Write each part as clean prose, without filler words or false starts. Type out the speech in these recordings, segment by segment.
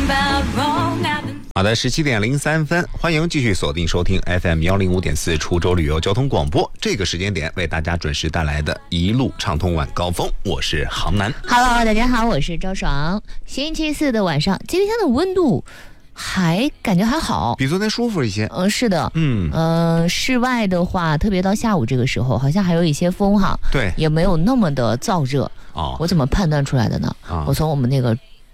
好的，17:03，欢迎继续锁定收听 FM105.4滁州旅游交通广播。这个时间点为大家准时带来的一路畅通晚高峰，我是杭南。 Hello， 大家好，我是赵爽。星期四的晚上，今天的温度感觉还好， 比昨天舒服一些。 是的，室外的话，特别到下午这个时候，好像还有一些风哈， 对， 也没有那么的燥热。 哦， 我怎么判断出来的呢？我从我们那个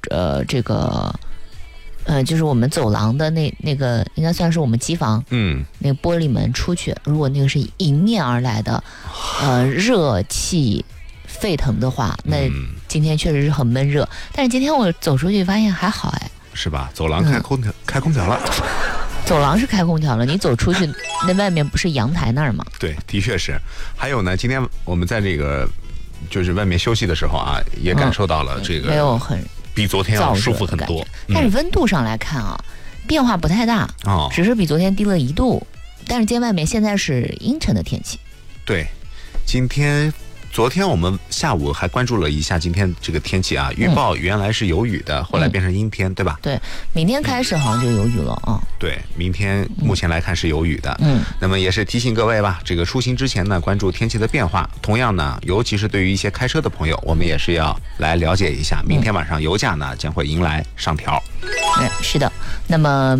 就是我们走廊的那个应该算是我们机房，那个玻璃门出去，如果那个是迎面而来的，热气沸腾的话，那今天确实是很闷热。但是今天我走出去发现还好， 是吧？走廊开空调了。 走廊是开空调了，你走出去那外面不是阳台那儿吗？ 对，的确是。还有呢，今天我们在这个就是外面休息的时候啊，也感受到了这个没有很比昨天要舒服很多， 但是温度上来看啊，变化不太大，只是比昨天低了1度。但是今天外面现在是阴沉的天气。 对，昨天我们下午还关注了一下今天这个天气啊，预报原来是有雨的，后来变成阴天，对吧？ 对，明天开始好像就有雨了啊。 对，明天目前来看是有雨的。那么也是提醒各位吧，这个出行之前呢，关注天气的变化。同样呢，尤其是对于一些开车的朋友，我们也是要来了解一下，明天晚上油价呢将会迎来上调。 是的。那么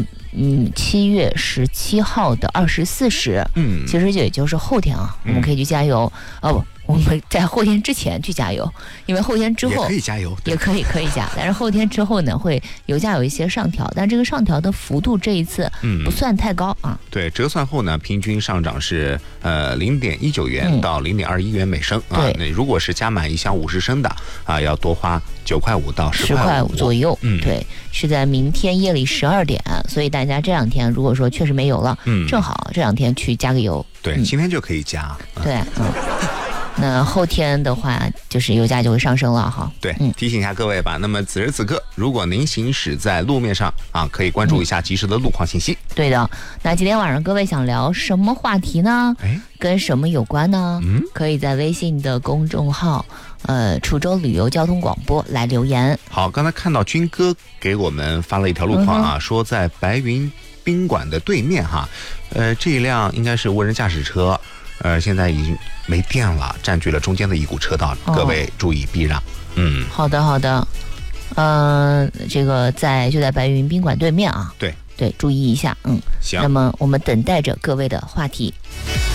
7月17号的24时，其实也就是后天啊，我们可以去加油。我们在后天之前去加油，因为后天之后也可以加油， 也可以加，但是后天之后呢，会油价有一些上调，但这个上调的幅度这一次不算太高啊。 对，折算后呢，平均上涨是0.19元到0.21元每升啊。那如果是加满一箱50升的啊，要多花9块5到10块5 左右。对，是在明天夜里12点，所以大家这两天如果说确实没油了，正好这两天去加个油。 对，今天就可以加。 对，那后天的话，就是油价就会上升了哈。 对，提醒一下各位吧。那么此时此刻，如果您行驶在路面上啊，可以关注一下及时的路况信息。 对的。那今天晚上各位想聊什么话题呢？跟什么有关呢？可以在微信的公众号滁州旅游交通广播来留言。 好，刚才看到军哥给我们发了一条路况啊，说在白云宾馆的对面哈，这一辆应该是无人驾驶车。现在已经没电了，占据了中间的一股车道，各位注意避让。 好的。这个就在白云宾馆对面啊。 对， 注意一下。 行。 那么我们等待着各位的话题。